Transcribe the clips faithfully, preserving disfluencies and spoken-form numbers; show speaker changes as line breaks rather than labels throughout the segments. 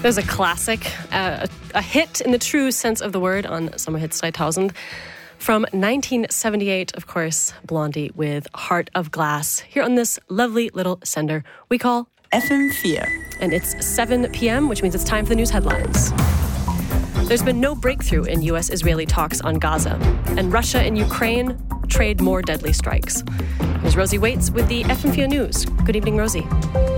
There's a classic, uh, a, a hit in the true sense of the word on Summer Hits two thousand. From nineteen seventy-eight, of course, Blondie with Heart of Glass. Here on this lovely little sender we call
F M four.
And it's seven p.m., which means it's time for the news headlines. There's been no breakthrough in U S-Israeli talks on Gaza. And Russia and Ukraine trade more deadly strikes. Here's Rosie Waits with the F M four News. Good evening, Rosie.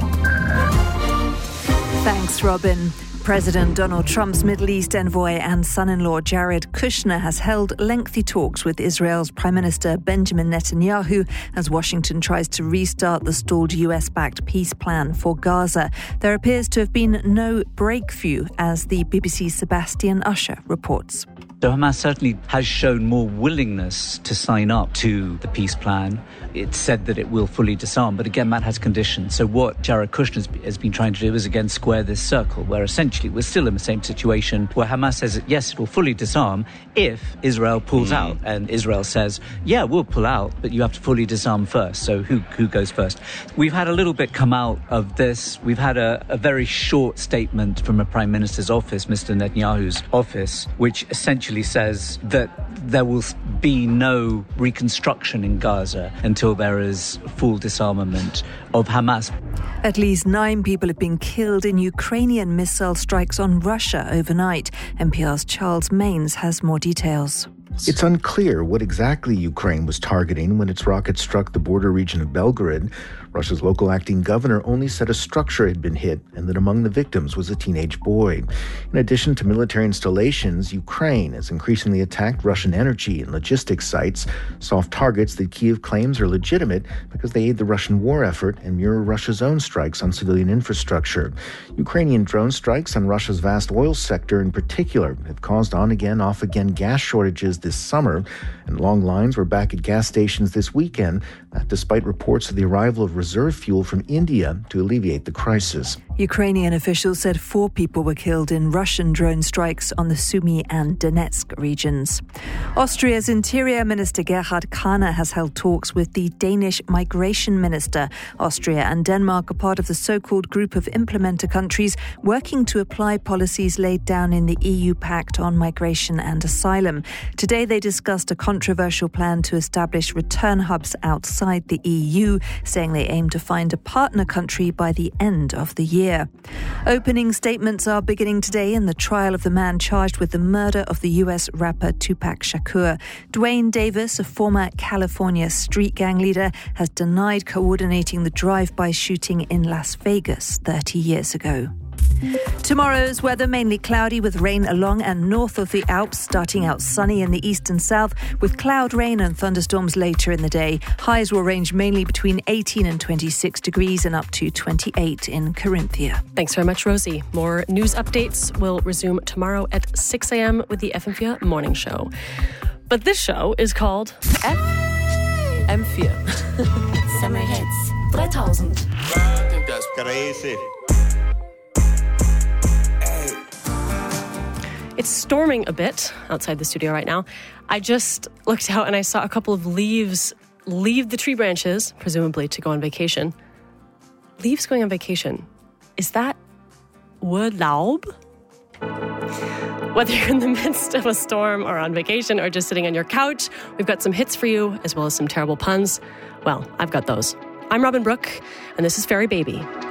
Thanks, Robin. President Donald Trump's Middle East envoy and son-in-law Jared Kushner has held lengthy talks with Israel's Prime Minister Benjamin Netanyahu as Washington tries to restart the stalled U S-backed peace plan for Gaza. There appears to have been no breakthrough, as the B B C's Sebastian Usher reports.
So Hamas certainly has shown more willingness to sign up to the peace plan. It's said that it will fully disarm, but again, that has conditions. So what Jared Kushner has been trying to do is, again, square this circle, where essentially we're still in the same situation where Hamas says, yes, it will fully disarm if Israel pulls mm. out. And Israel says, yeah, we'll pull out, but you have to fully disarm first. So who who goes first? We've had a little bit come out of this. We've had a, a very short statement from a Prime Minister's office, Mister Netanyahu's office, which essentially says that there will be no reconstruction in Gaza until there is full disarmament of Hamas.
At least nine people have been killed in Ukrainian missile strikes on Russia overnight. N P R's Charles Mains has more details.
It's unclear what exactly Ukraine was targeting when its rocket struck the border region of Belgorod. Russia's local acting governor only said a structure had been hit and that among the victims was a teenage boy. In addition to military installations, Ukraine has increasingly attacked Russian energy and logistics sites, soft targets that Kyiv claims are legitimate because they aid the Russian war effort and mirror Russia's own strikes on civilian infrastructure. Ukrainian drone strikes on Russia's vast oil sector in particular have caused on-again, off-again gas shortages this summer, and long lines were back at gas stations this weekend, despite reports of the arrival of reserve fuel from India to alleviate the crisis.
Ukrainian officials said four people were killed in Russian drone strikes on the Sumy and Donetsk regions. Austria's Interior Minister Gerhard Kahner has held talks with the Danish Migration Minister. Austria and Denmark are part of the so-called group of implementer countries working to apply policies laid down in the E U Pact on Migration and Asylum. Today they discussed a controversial plan to establish return hubs outside the E U, saying they aim to find a partner country by the end of the year. Opening statements are beginning today in the trial of the man charged with the murder of the U S rapper Tupac Shakur. Dwayne Davis, a former California street gang leader, has denied coordinating the drive-by shooting in Las Vegas thirty years ago. Tomorrow's weather mainly cloudy with rain along and north of the Alps, starting out sunny in the east and south with cloud, rain and thunderstorms later in the day. Highs will range mainly between eighteen and twenty-six degrees and up to twenty-eight in Carinthia.
Thanks very much, Rosie. More news updates will resume tomorrow at six a.m. with the F M four Morning Show. But this show is called F M four.
Summer Hits three thousand.
I think that's crazy.
It's storming a bit outside the studio right now. I just looked out and I saw a couple of leaves leave the tree branches, presumably to go on vacation. Leaves going on vacation. Is that Urlaub? Whether you're in the midst of a storm or on vacation or just sitting on your couch, we've got some hits for you as well as some terrible puns. Well, I've got those. I'm Robin Brooke, and this is Fairy Baby.